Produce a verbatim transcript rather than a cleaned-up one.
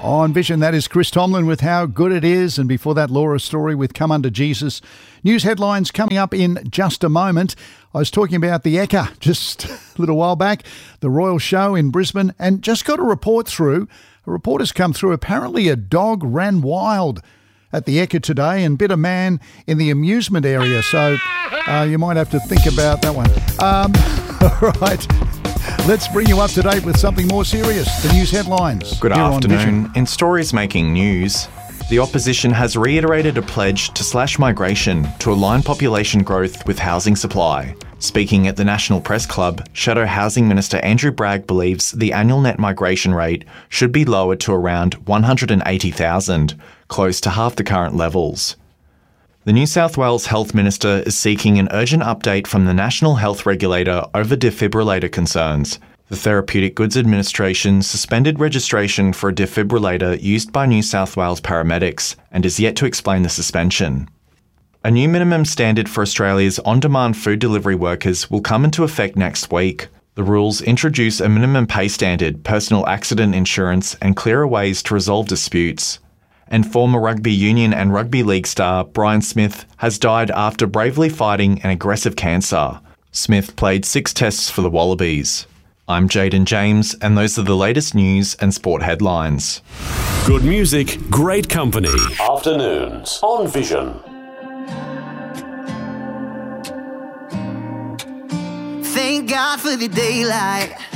On Vision, that is Chris Tomlin with How Good It Is. And before that, Laura Story with Come Under Jesus. News headlines coming up in just a moment. I was talking about the Ekka just a little while back, the Royal Show in Brisbane, and just got a report through. A report has come through. Apparently a dog ran wild at the Ekka today and bit a man in the amusement area. So uh, you might have to think about that one. Um, all right. Let's bring you up to date with something more serious. The news headlines. Good afternoon. In stories making news, the opposition has reiterated a pledge to slash migration to align population growth with housing supply. Speaking at the National Press Club, Shadow Housing Minister Andrew Bragg believes the annual net migration rate should be lowered to around one hundred eighty thousand, close to half the current levels. The New South Wales Health Minister is seeking an urgent update from the National Health Regulator over defibrillator concerns. The Therapeutic Goods Administration suspended registration for a defibrillator used by New South Wales paramedics and is yet to explain the suspension. A new minimum standard for Australia's on-demand food delivery workers will come into effect next week. The rules introduce a minimum pay standard, personal accident insurance, and clearer ways to resolve disputes. And former rugby union and rugby league star Brian Smith has died after bravely fighting an aggressive cancer. Smith played six tests for the Wallabies. I'm Jaden James, and those are the latest news and sport headlines. Good music, great company. Afternoons on Vision. Thank God for the daylight.